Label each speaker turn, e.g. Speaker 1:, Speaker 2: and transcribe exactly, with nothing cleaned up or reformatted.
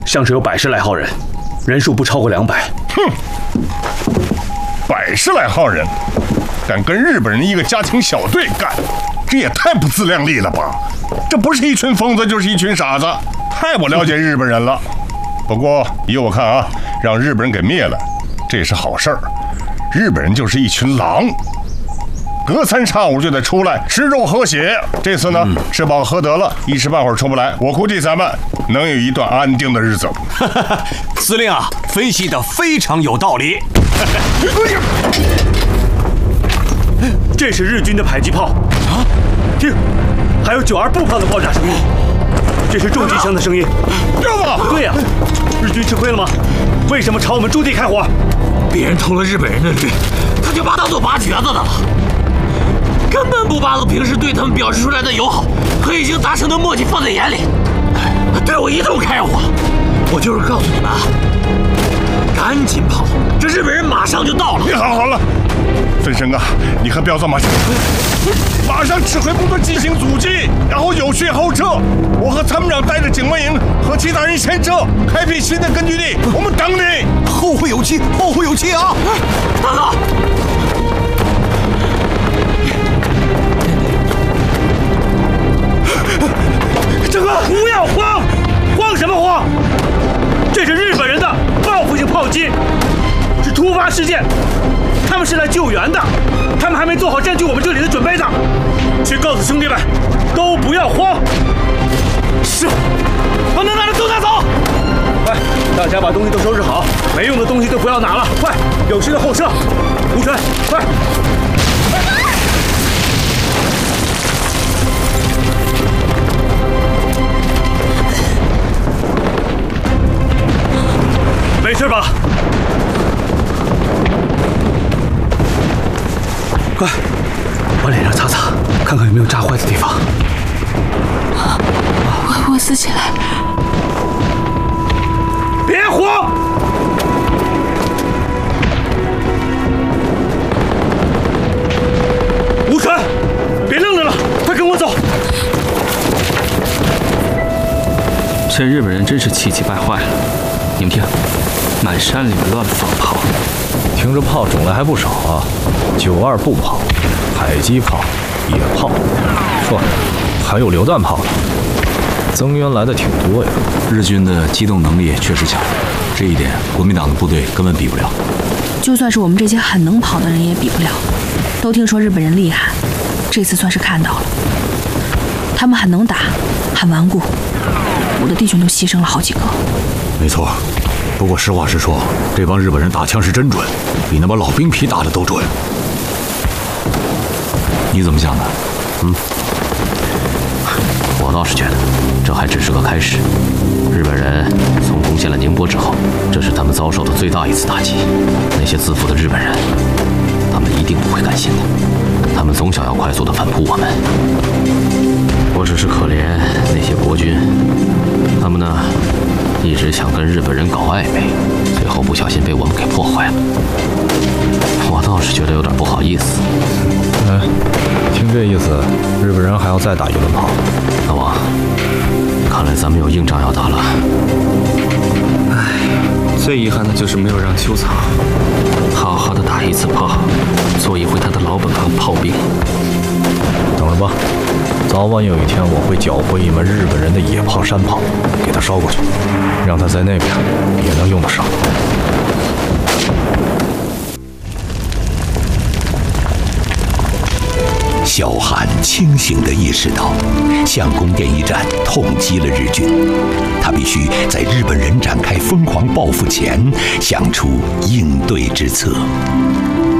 Speaker 1: 向者有百十来号人，人数不超过两百。
Speaker 2: 哼，百十来号人，敢跟日本人一个家庭小队干，这也太不自量力了吧！这不是一群疯子，就是一群傻子，太不了解日本人了。不过依我看啊，让日本人给灭了，这是好事儿。日本人就是一群狼。隔三差五就得出来吃肉喝血，这次呢、嗯、吃饱喝得了，一时半会儿出不来。我估计咱们能有一段安定的日子。
Speaker 3: 司令啊，分析得非常有道理。
Speaker 1: 这是日军的迫击炮啊！听，还有九二步炮的爆炸声音，这是重机枪的声音。
Speaker 2: 要吗？
Speaker 1: 对呀、啊，日军吃亏了吗？为什么朝我们驻地开火？
Speaker 4: 别人偷了日本人的驴，他就把当做拔橛子的了。根本不把我平时对他们表示出来的友好和已经达成的默契放在眼里，对我一通开火。我就是告诉你们啊，赶紧跑，这日本人马上就到了。
Speaker 2: 你好好了，分生啊，你可不要这么想，马上指挥部队进行阻击，然后有序后撤。我和参谋长带着警卫营和其他人先撤，开辟新的根据地，我们等你。
Speaker 3: 后会有期，后会有期啊！
Speaker 4: 大哥。
Speaker 1: 长官，不要慌，慌什么慌？这是日本人的报复性炮击，是突发事件，他们是来救援的，他们还没做好占据我们这里的准备呢。去告诉兄弟们，都不要慌。是，把能拿的都拿走。快，大家把东西都收拾好，没用的东西都不要拿了。快，有事的后撤。吴晨，快！没事吧？快，往脸上擦擦，看看有没有炸坏的地方。
Speaker 5: 我我撕起来。
Speaker 1: 别慌！吴川，别愣着了，快跟我走。
Speaker 6: 这日本人真是气急败坏了。你们听，满山里面乱放炮，
Speaker 7: 听着炮种类还不少啊，九二步炮、迫击炮、野炮，嚯，还有榴弹炮呢，增援来的挺多呀。
Speaker 8: 日军的机动能力确实强，这一点国民党的部队根本比不了。
Speaker 5: 就算是我们这些很能跑的人也比不了。都听说日本人厉害，这次算是看到了，他们很能打，很顽固，我的弟兄都牺牲了好几个。
Speaker 8: 没错，不过实话实说，这帮日本人打枪是真准，比那帮老兵皮打的都准。你怎么想的？嗯，
Speaker 6: 我倒是觉得这还只是个开始。日本人从攻陷了宁波之后，这是他们遭受的最大一次打击。那些自负的日本人，他们一定不会甘心的，他们总想要快速的反扑我们。我只是可怜那些国军，他们呢？一直想跟日本人搞暧昧，最后不小心被我们给破坏了。我倒是觉得有点不好意思。
Speaker 7: 哎，听这意思，日本人还要再打一轮炮。
Speaker 6: 老王，看来咱们有硬仗要打了。
Speaker 3: 唉，最遗憾的就是没有让邱草好好的打一次炮，做一回他的老本行炮兵。
Speaker 7: 等着吧，早晚有一天我会缴获一门日本人的野炮山炮，给他捎过去，让他在那边也能用得上。
Speaker 9: 小韩清醒地意识到，相公电一战痛击了日军，他必须在日本人展开疯狂报复前，想出应对之策。